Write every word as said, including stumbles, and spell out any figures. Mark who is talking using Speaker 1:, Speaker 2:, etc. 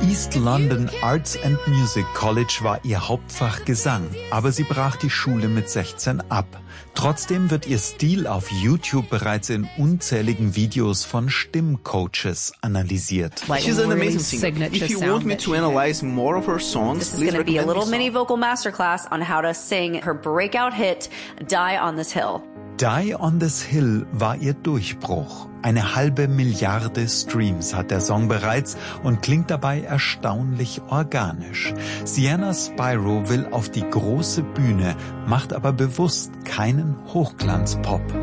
Speaker 1: East London Arts and Music College war ihr Hauptfach Gesang, aber sie brach die Schule mit sechzehn ab. Trotzdem wird ihr Stil auf YouTube bereits in unzähligen Videos von Stimmcoaches analysiert.
Speaker 2: She's an amazing singer. If you want me to analyze more of her songs,
Speaker 3: this is going to be a little mini vocal masterclass on how to sing her breakout hit, Die on This Hill.
Speaker 1: Die on This Hill war ihr Durchbruch. Eine halbe Milliarde Streams hat der Song bereits und klingt dabei erstaunlich organisch. Sienna Spyro will auf die große Bühne, macht aber bewusst keinen Hochglanzpop.